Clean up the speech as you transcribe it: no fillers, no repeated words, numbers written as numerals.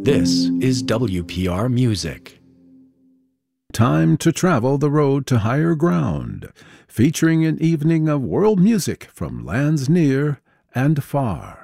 This is WPR Music. Time to travel the road to higher ground, featuring an evening of world music from lands near and far.